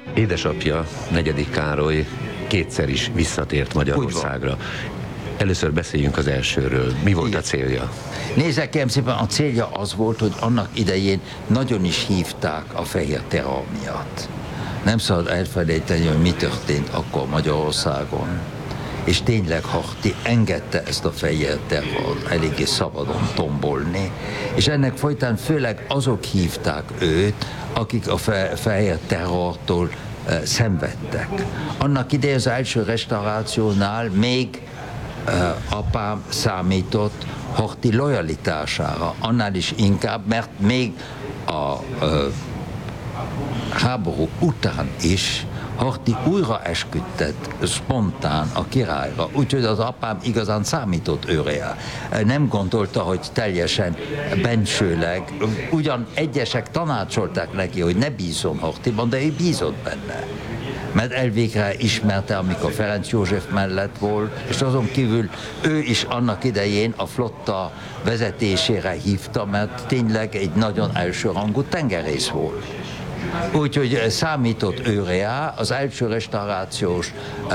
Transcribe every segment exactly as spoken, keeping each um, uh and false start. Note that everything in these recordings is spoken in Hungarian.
Édesapja, negyedik Károly kétszer is visszatért Magyarországra. Először beszéljünk az elsőről. Mi volt Igen. a célja? Nézzek, kérem szépen, a célja az volt, hogy annak idején nagyon is hívták a fehér terror miatt. Nem szabad elfelejteni, hogy mi történt akkor Magyarországon. És tényleg Horthy engedte ezt a fehér terror eléggé szabadon tombolni, és ennek folytán főleg azok hívták őt, akik a fe- fehér terrortól e, szenvedtek. Annak idején az első restaurációnál még e, apám számított Horthy lojalitására, annál is inkább, mert még a e, háború után is Horthy újra esküdtett spontán a királyra, úgyhogy az apám igazán számított őre. Nem gondolta, hogy teljesen bensőleg, ugyan egyesek tanácsolták neki, hogy ne bízzon Horthyban, de ő bízott benne. Mert elvégre ismerte, amikor Ferenc József mellett volt, és azon kívül ő is annak idején a flotta vezetésére hívta, mert tényleg egy nagyon elsőrangú tengerész volt. Úgyhogy számított őre, az első restaurációs uh,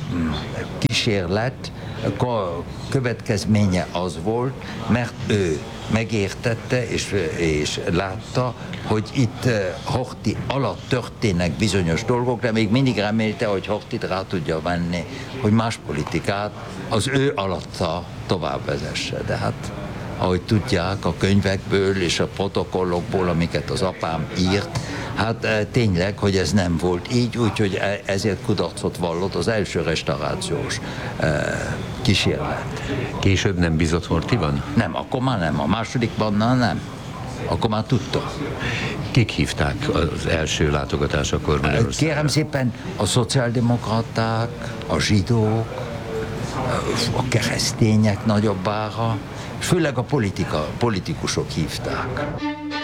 kísérlet következménye az volt, mert ő megértette és, és látta, hogy itt uh, Horthy alatt történnek bizonyos dolgok, de még mindig remélte, hogy Horthyt rá tudja venni, hogy más politikát az ő alatta tovább vezesse. De hát ahogy tudják a könyvekből és a protokollokból, amiket az apám írt, hát tényleg, hogy ez nem volt így, úgyhogy ezért kudarcot vallott az első restaurációs kísérlet. Később nem bízott Horthyban? Nem, akkor már nem. A másodikban nem. Akkor már tudta. Kik hívták az első látogatásakor Magyarországra? Kérem szépen, a szociáldemokraták, a zsidók, a keresztények nagyobbára, főleg a politika, politikusok hívták.